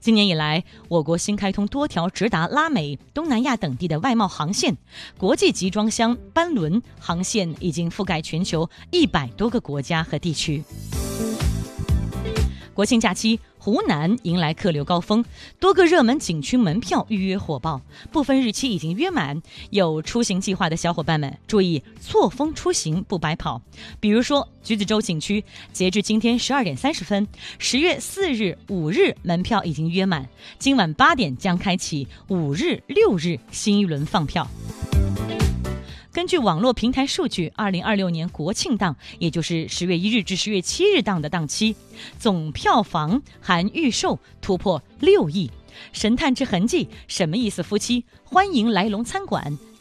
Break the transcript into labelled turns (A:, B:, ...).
A: 今年以来，我国新开通多条直达拉美、东南亚等地的外贸航线，国际集装箱班轮航线已经覆盖全球100多个国家和地区。国庆假期，湖南迎来客流高峰，多个热门景区门票预约火爆，部分日期已经约满。有出行计划的小伙伴们注意错峰出行，不白跑。比如说橘子洲景区，截至今天12点30分，10月4日、5日门票已经约满，今晚8点将开启5日、6日新一轮放票。根据网络平台数据，2026年国庆档，也就是10月1日至10月7日档的档期，总票房含预售突破6亿。神探之痕迹什么意思？夫妻欢迎来龙餐馆